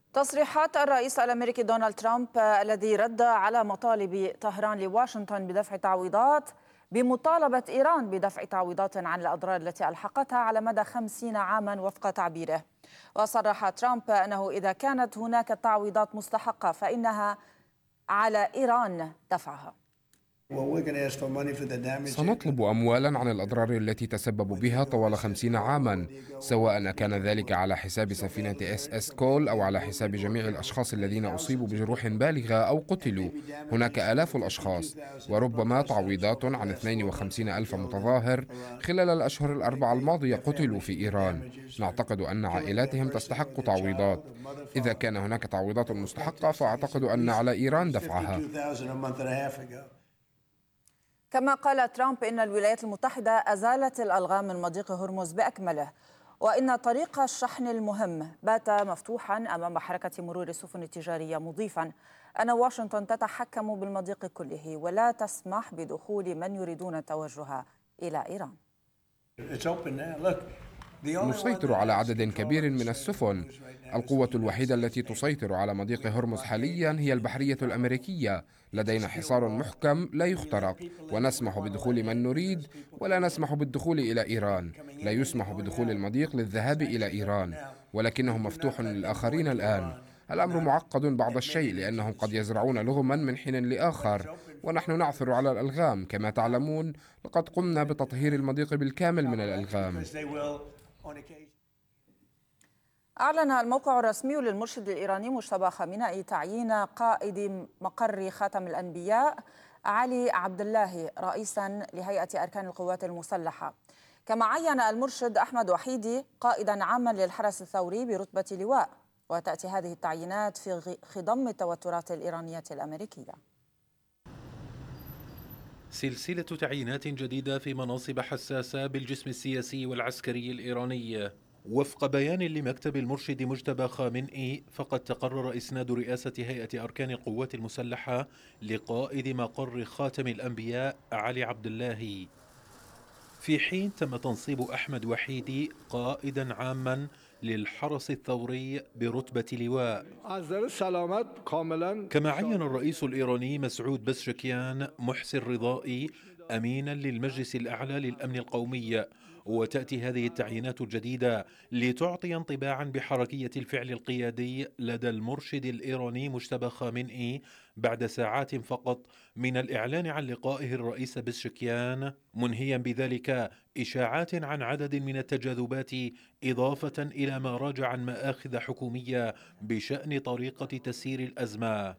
تصريحات الرئيس الأمريكي دونالد ترامب الذي رد على مطالب طهران لواشنطن بدفع تعويضات بمطالبة إيران بدفع تعويضات عن الأضرار التي ألحقتها على مدى 50 عاما وفق تعبيره. وصرح ترامب أنه إذا كانت هناك تعويضات مستحقة فإنها على إيران دفعها. سنطلب أموالا عن الأضرار التي تسببوا بها طوال 50 عاما، سواء كان ذلك على حساب سفينة اس كول أو على حساب جميع الأشخاص الذين أصيبوا بجروح بالغة أو قتلوا. هناك آلاف الأشخاص، وربما تعويضات عن 52 ألف متظاهر خلال الأشهر الأربعة الماضية قتلوا في إيران. نعتقد أن عائلاتهم تستحق تعويضات. إذا كان هناك تعويضات مستحقة فأعتقد أن على إيران دفعها. كما قال ترامب إن الولايات المتحدة أزالت الألغام من مضيق هرمز بأكمله، وإن طريق الشحن المهم بات مفتوحا أمام حركة مرور السفن التجارية، مضيفا أن واشنطن تتحكم بالمضيق كله ولا تسمح بدخول من يريدون التوجه إلى إيران. نسيطر على عدد كبير من السفن. القوة الوحيدة التي تسيطر على مضيق هرمز حاليا هي البحرية الأمريكية. لدينا حصار محكم لا يخترق، ونسمح بدخول من نريد ولا نسمح بالدخول إلى إيران. لا يسمح بدخول المضيق للذهاب إلى إيران، ولكنه مفتوح للآخرين الآن. الأمر معقد بعض الشيء لأنهم قد يزرعون لغما من حين لآخر، ونحن نعثر على الألغام. كما تعلمون لقد قمنا بتطهير المضيق بالكامل من الألغام. أعلن الموقع الرسمي للمرشد الإيراني مجتبى خامنئي تعيين قائد مقر خاتم الأنبياء علي عبد الله رئيسا لهيئة أركان القوات المسلحة. كما عين المرشد أحمد وحيدي قائدا عاما للحرس الثوري برتبة لواء. وتأتي هذه التعيينات في خضم التوترات الإيرانية الأمريكية. سلسلة تعيينات جديدة في مناصب حساسة بالجسم السياسي والعسكري الإيراني. وفق بيان لمكتب المرشد مجتبى خامنئي، فقد تقرر إسناد رئاسة هيئة أركان القوات المسلحة لقائد مقر خاتم الأنبياء علي عبد الله، في حين تم تنصيب أحمد وحيدي قائدا عاما للحرس الثوري برتبة لواء. كما عين الرئيس الإيراني مسعود بزشكيان محسن رضائي أمينا للمجلس الأعلى للأمن القومي. وتأتي هذه التعيينات الجديدة لتعطي انطباعا بحركية الفعل القيادي لدى المرشد الإيراني مجتبى خامنئي بعد ساعات فقط من الإعلان عن لقائه الرئيس بزشكيان، منهيا بذلك إشاعات عن عدد من التجاذبات، إضافة إلى ما راجع عن مآخذ حكومية بشأن طريقة تسيير الأزمة.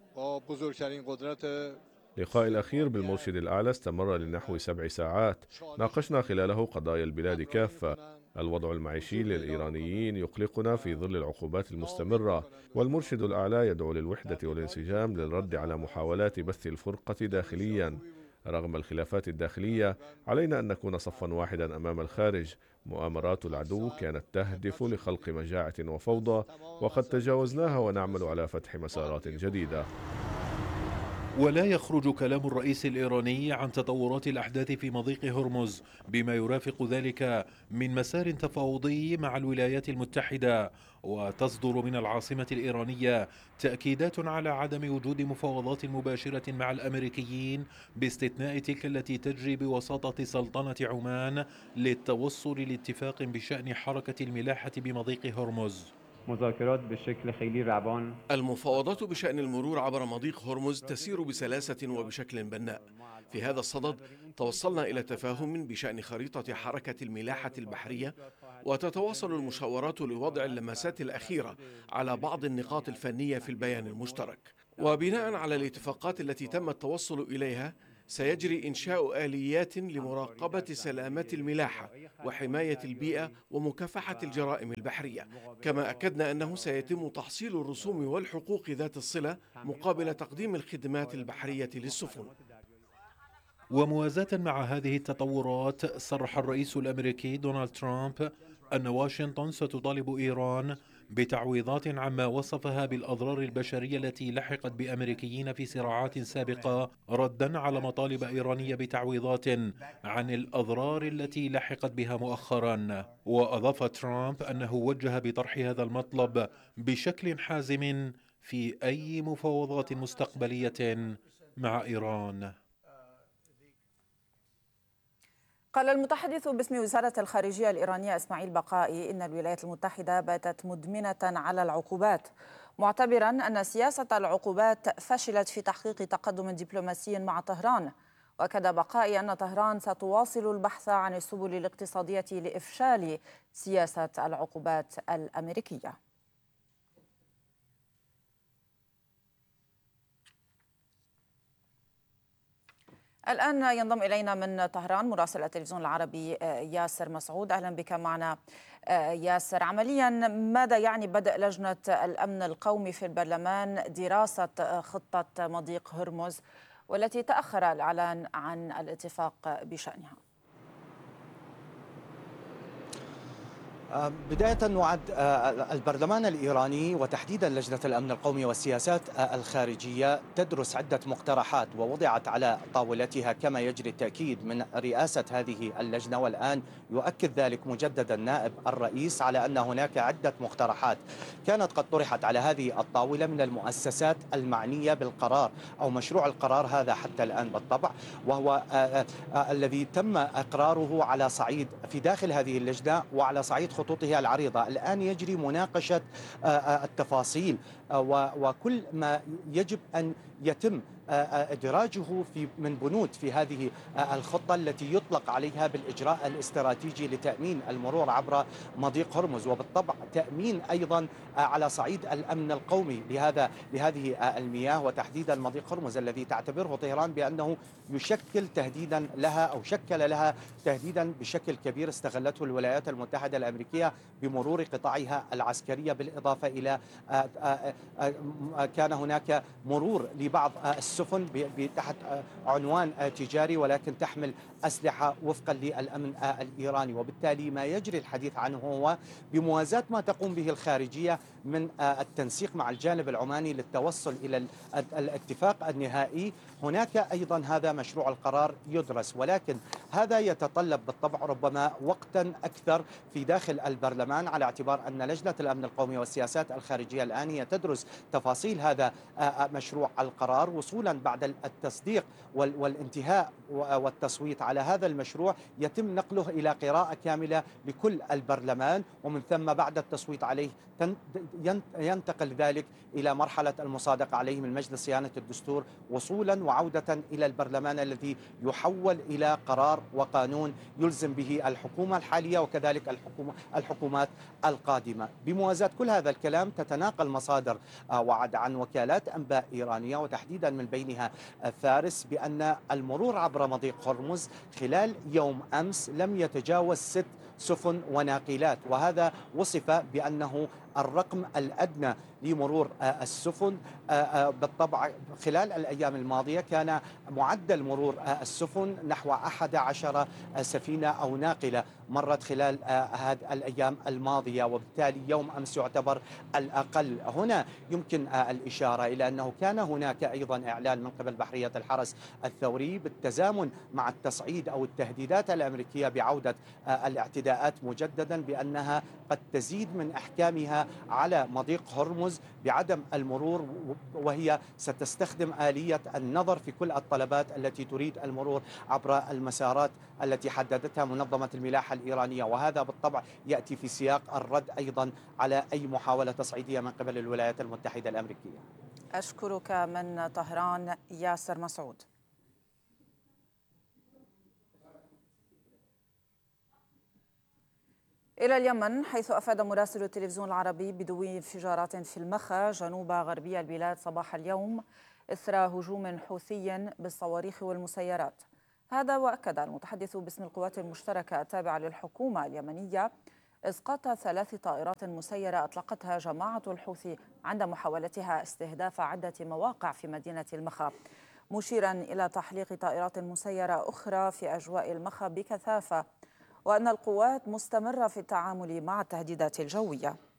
اللقاء الأخير بالمرشد الأعلى استمر لنحو 7 ساعات. ناقشنا خلاله قضايا البلاد كافة. الوضع المعيشي للإيرانيين يقلقنا في ظل العقوبات المستمرة، والمرشد الأعلى يدعو للوحدة والانسجام للرد على محاولات بث الفرقة داخليا. رغم الخلافات الداخلية علينا أن نكون صفا واحدا أمام الخارج. مؤامرات العدو كانت تهدف لخلق مجاعة وفوضى، وقد تجاوزناها ونعمل على فتح مسارات جديدة. ولا يخرج كلام الرئيس الإيراني عن تطورات الأحداث في مضيق هرمز بما يرافق ذلك من مسار تفاوضي مع الولايات المتحدة. وتصدر من العاصمة الإيرانية تأكيدات على عدم وجود مفاوضات مباشرة مع الأمريكيين، باستثناء تلك التي تجري بوساطة سلطنة عمان للتوصل لاتفاق بشأن حركة الملاحة بمضيق هرمز. المفاوضات بشأن المرور عبر مضيق هرمز تسير بسلاسة وبشكل بناء. في هذا الصدد توصلنا إلى تفاهم بشأن خريطة حركة الملاحة البحرية، وتتواصل المشاورات لوضع اللمسات الأخيرة على بعض النقاط الفنية في البيان المشترك. وبناء على الاتفاقات التي تم التوصل إليها سيجري إنشاء آليات لمراقبة سلامة الملاحة وحماية البيئة ومكافحة الجرائم البحرية. كما أكدنا أنه سيتم تحصيل الرسوم والحقوق ذات الصلة مقابل تقديم الخدمات البحرية للسفن. وموازاة مع هذه التطورات، صرح الرئيس الأمريكي دونالد ترامب أن واشنطن ستطالب إيران بتعويضات عما وصفها بالأضرار البشرية التي لحقت بأمريكيين في صراعات سابقة، ردا على مطالب إيرانية بتعويضات عن الأضرار التي لحقت بها مؤخرا. وأضاف ترامب أنه وجه بطرح هذا المطلب بشكل حازم في أي مفاوضات مستقبلية مع إيران. قال المتحدث باسم وزارة الخارجية الإيرانية إسماعيل بقائي إن الولايات المتحدة باتت مدمنة على العقوبات، معتبرا أن سياسة العقوبات فشلت في تحقيق تقدم دبلوماسي مع طهران. وأكد بقائي أن طهران ستواصل البحث عن السبل الاقتصادية لإفشال سياسة العقوبات الأمريكية. الآن ينضم إلينا من طهران مراسل التلفزيون العربي ياسر مسعود. أهلا بك معنا ياسر. عمليا ماذا يعني بدء لجنة الأمن القومي في البرلمان دراسة خطة مضيق هرمز والتي تأخر الإعلان عن الاتفاق بشأنها؟ بداية نعد البرلمان الإيراني وتحديدا لجنة الأمن القومي والسياسات الخارجية تدرس عدة مقترحات ووضعت على طاولتها كما يجري التأكيد من رئاسة هذه اللجنة، والآن يؤكد ذلك مجددا نائب الرئيس على أن هناك عدة مقترحات كانت قد طرحت على هذه الطاولة من المؤسسات المعنية بالقرار أو مشروع القرار هذا حتى الآن بالطبع، وهو الذي تم إقراره على صعيد في داخل هذه اللجنة وعلى صعيد خطوطها العريضة. الآن يجري مناقشة التفاصيل وكل ما يجب أن يتم إدراجه من بنود في هذه الخطة التي يطلق عليها بالإجراء الاستراتيجي لتأمين المرور عبر مضيق هرمز، وبالطبع تأمين أيضا على صعيد الأمن القومي لهذه المياه، وتحديدا مضيق هرمز الذي تعتبره طهران بأنه يشكل تهديدا لها أو شكل لها تهديدا بشكل كبير استغلته الولايات المتحدة الأمريكية بمرور قطاعها العسكرية، بالإضافة إلى كان هناك مرور لبعض السفن تحت عنوان تجاري ولكن تحمل أسلحة وفقا للأمن الإيراني. وبالتالي ما يجري الحديث عنه هو بموازاة ما تقوم به الخارجية من التنسيق مع الجانب العماني للتوصل إلى الاتفاق النهائي. هناك أيضا هذا مشروع القرار يدرس، ولكن هذا يتطلب بالطبع ربما وقتا أكثر في داخل البرلمان، على اعتبار أن لجنة الأمن القومي والسياسات الخارجية الآن هي تدرس تفاصيل هذا مشروع القرار وصولا بعد التصديق والانتهاء والتصويت على هذا المشروع يتم نقله إلى قراءة كاملة لكل البرلمان، ومن ثم بعد التصويت عليه ينتقل ذلك إلى مرحلة المصادقة عليه من مجلس صيانة الدستور وصولا وعودة إلى البرلمان الذي يحول إلى قرار وقانون يلزم به الحكومة الحالية وكذلك الحكومات القادمة. بموازاة كل هذا الكلام تتناقل مصادر وعد عن وكالات أنباء إيرانية وتحديدا من بينها فارس بأن المرور عبر مضيق هرمز خلال يوم أمس لم يتجاوز 6 سفن وناقلات، وهذا وصف بأنه الرقم الأدنى لمرور السفن. بالطبع خلال الأيام الماضية كان معدل مرور السفن نحو 11 سفينة أو ناقلة مرت خلال هذه الأيام الماضية، وبالتالي يوم أمس يعتبر الأقل. هنا يمكن الإشارة إلى أنه كان هناك أيضا إعلان من قبل بحرية الحرس الثوري بالتزامن مع التصعيد أو التهديدات الأمريكية بعودة الاعتداءات مجددا بأنها قد تزيد من أحكامها على مضيق هرمز بعدم المرور، وهي ستستخدم آلية النظر في كل الطلبات التي تريد المرور عبر المسارات التي حددتها منظمة الملاحة الإيرانية، وهذا بالطبع يأتي في سياق الرد أيضا على أي محاولة تصعيدية من قبل الولايات المتحدة الأمريكية. أشكرك من طهران ياسر مسعود. إلى اليمن، حيث أفاد مراسل التلفزيون العربي بدو انفجارات في المخا جنوب غربي البلاد صباح اليوم إثر هجوم حوثي بالصواريخ والمسيرات. هذا وأكد المتحدث باسم القوات المشتركة التابعة للحكومة اليمنية إسقاط 3 طائرات مسيرة أطلقتها جماعة الحوثي عند محاولتها استهداف عدة مواقع في مدينة المخا، مشيرا إلى تحليق طائرات مسيرة أخرى في أجواء المخا بكثافة، وأن القوات مستمرة في التعامل مع التهديدات الجوية.